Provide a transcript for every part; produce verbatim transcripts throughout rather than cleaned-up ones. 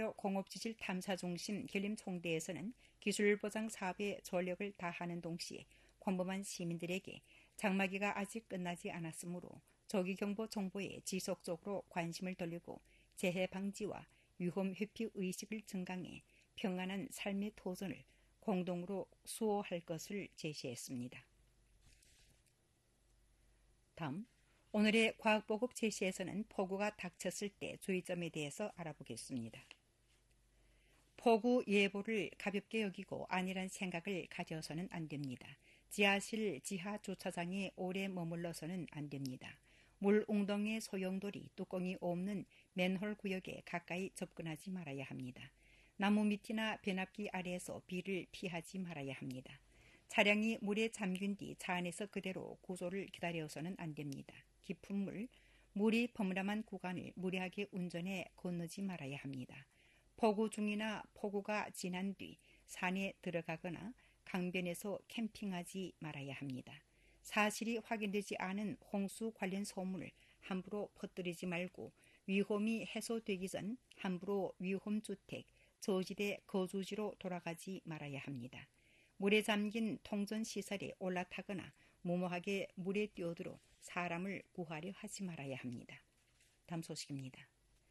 제주도 공업지질탐사중심 계림총대에서는 기술보장 사업에 전력을 다하는 동시에 평범한 시민들에게 장마기가 아직 끝나지 않았으므로 조기경보 정보에 지속적으로 관심을 돌리고 재해 방지와 위험 회피 의식을 증강해 평안한 삶의 도전을 공동으로 수호할 것을 제시했습니다. 다음, 오늘의 과학보급 제시에서는 폭우가 닥쳤을 때 주의점에 대해서 알아보겠습니다. 폭우 예보를 가볍게 여기고 안일한 생각을 가져서는 안 됩니다. 지하실 지하 주차장에 오래 머물러서는 안 됩니다. 물 웅덩이의 소용돌이 뚜껑이 없는 맨홀 구역에 가까이 접근하지 말아야 합니다. 나무 밑이나 변압기 아래에서 비를 피하지 말아야 합니다. 차량이 물에 잠긴 뒤 차 안에서 그대로 구조를 기다려서는 안 됩니다. 깊은 물, 물이 범람한 구간을 무리하게 운전해 건너지 말아야 합니다. 폭우 중이나 폭우가 지난 뒤 산에 들어가거나 강변에서 캠핑하지 말아야 합니다. 사실이 확인되지 않은 홍수 관련 소문을 함부로 퍼뜨리지 말고 위험이 해소되기 전 함부로 위험주택, 저지대 거주지로 돌아가지 말아야 합니다. 물에 잠긴 통전시설에 올라타거나 무모하게 물에 뛰어들어 사람을 구하려 하지 말아야 합니다. 다음 소식입니다.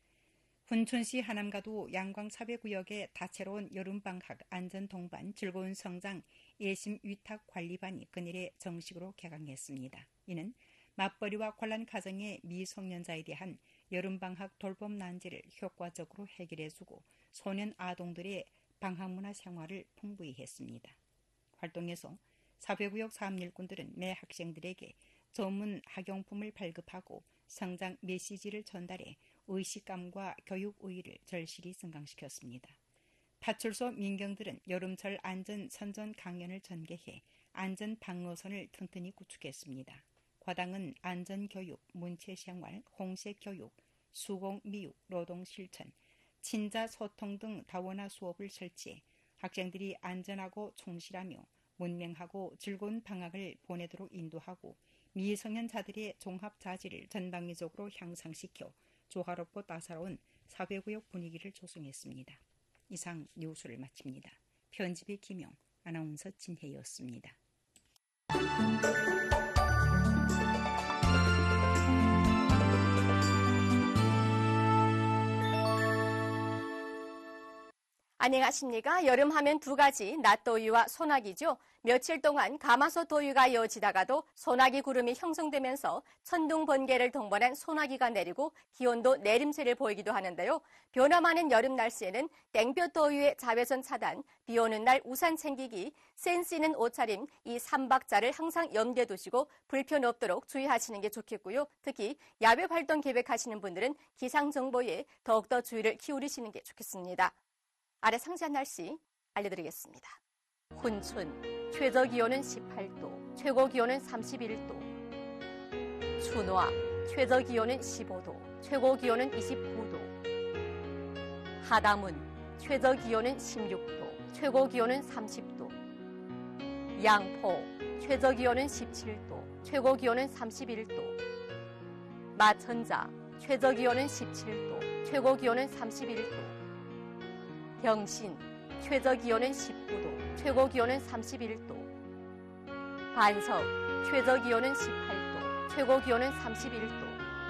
훈천시 하남가도 양광 사회구역의 다채로운 여름방학 안전동반 즐거운 성장 예심위탁관리반이 그날에 정식으로 개강했습니다. 이는 맞벌이와 곤란 가정의 미성년자에 대한 여름방학 돌봄 난제를 효과적으로 해결해주고 소년 아동들의 방학문화 생활을 풍부히 했습니다. 활동에서 사회구역 사업일꾼들은 매 학생들에게 전문 학용품을 발급하고 성장 메시지를 전달해 의식감과 교육 의의를 절실히 증강시켰습니다. 파출소 민경들은 여름철 안전 선전 강연을 전개해 안전 방어선을 튼튼히 구축했습니다. 과당은 안전교육, 문체생활, 홍색교육, 수공미육, 노동실천, 친자소통 등 다원화 수업을 설치해 학생들이 안전하고 충실하며 문명하고 즐거운 방학을 보내도록 인도하고 미성년자들의 종합자질을 전방위적으로 향상시켜 조화롭고 따사로운 사회구역 분위기를 조성했습니다. 이상 뉴스를 마칩니다. 편집의 김용, 아나운서 진혜였습니다. 안녕하십니까. 여름하면 두 가지, 낮더위와 소나기죠. 며칠 동안 가마솥 더위가 이어지다가도 소나기 구름이 형성되면서 천둥 번개를 동반한 소나기가 내리고 기온도 내림세를 보이기도 하는데요. 변화 많은 여름 날씨에는 땡볕 더위의 자외선 차단, 비 오는 날 우산 챙기기, 센스 있는 옷차림, 이 삼박자를 항상 염두에 두시고 불편 없도록 주의하시는 게 좋겠고요. 특히 야외 활동 계획하시는 분들은 기상정보에 더욱더 주의를 기울이시는 게 좋겠습니다. 아래 상세한 날씨 알려드리겠습니다. 훈춘, 최저기온은 십팔 도, 최고기온은 삼십일 도. 춘화, 최저기온은 십오 도, 최고기온은 이십구 도. 하담은, 최저기온은 십육 도, 최고기온은 삼십 도. 양포, 최저기온은 십칠 도, 최고기온은 삼십일 도. 마천자, 최저기온은 십칠 도, 최고기온은 삼십일 도. 경신, 최저기온은 십구 도, 최고기온은 삼십일 도. 반석, 최저기온은 십팔 도, 최고기온은 삼십일 도.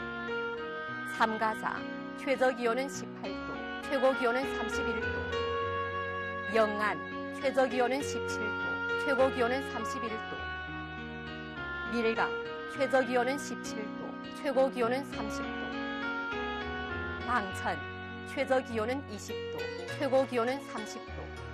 삼가사, 최저기온은 십팔 도, 최고기온은 삼십일 도. 영안, 최저기온은 십칠 도, 최고기온은 삼십일 도. 밀강, 최저기온은 십칠 도, 최고기온은 삼십 도. 방천, 최저기온은 이십 도, 최고기온은 삼십 도.